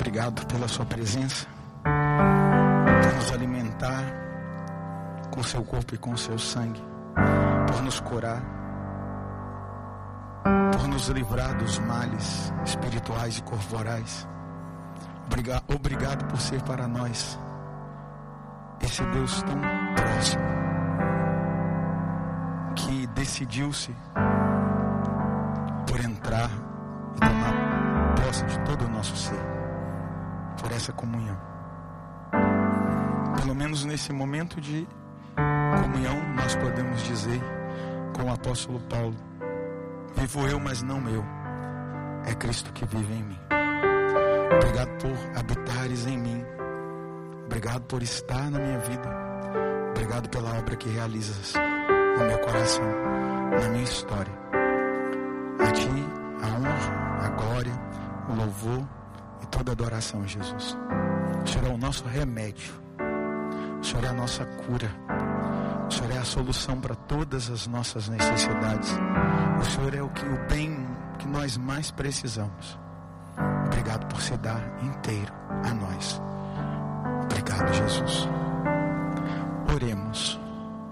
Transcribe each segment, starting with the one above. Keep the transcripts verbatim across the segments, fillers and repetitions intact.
Obrigado pela sua presença, por nos alimentar com seu corpo e com seu sangue, por nos curar, por nos livrar dos males espirituais e corporais. Obrigado, obrigado por ser para nós esse Deus tão próximo, que decidiu-se por entrar e tomar posse de todo o nosso ser, por essa comunhão. Pelo menos nesse momento de comunhão, nós podemos dizer com o apóstolo Paulo: vivo eu, mas não eu, é Cristo que vive em mim. Obrigado por habitares em mim. Obrigado por estar na minha vida. Obrigado pela obra que realizas no meu coração, na minha história. A Ti a honra, a glória, o louvor e toda a adoração, Jesus. O Senhor é o nosso remédio. O Senhor é a nossa cura. O Senhor é a solução para todas as nossas necessidades. O Senhor é o, que, o bem que nós mais precisamos. Obrigado por se dar inteiro a nós. Obrigado, Jesus. Oremos.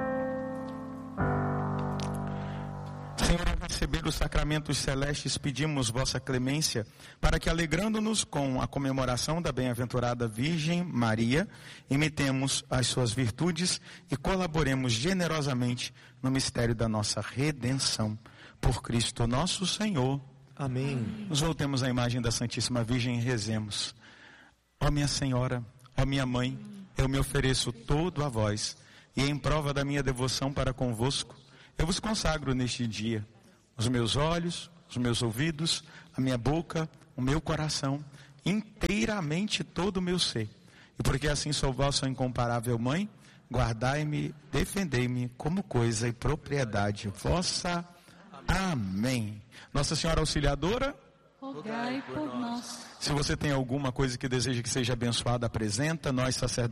Senhor, ao receber os sacramentos celestes, pedimos vossa clemência para que, alegrando-nos com a comemoração da bem-aventurada Virgem Maria, imitemos as suas virtudes e colaboremos generosamente no mistério da nossa redenção. Por Cristo nosso Senhor. Amém. Nos voltemos à imagem da Santíssima Virgem e rezemos. Ó minha Senhora, ó minha Mãe, eu me ofereço todo a vós, e em prova da minha devoção para convosco, eu vos consagro neste dia os meus olhos, os meus ouvidos, a minha boca, o meu coração, inteiramente todo o meu ser. E porque assim sou vossa incomparável Mãe, guardai-me, defendei-me como coisa e propriedade vossa. Amém. Nossa Senhora Auxiliadora, rogai por nós. se você tem alguma coisa que deseja que seja abençoada, apresenta. Nós, sacerdotes,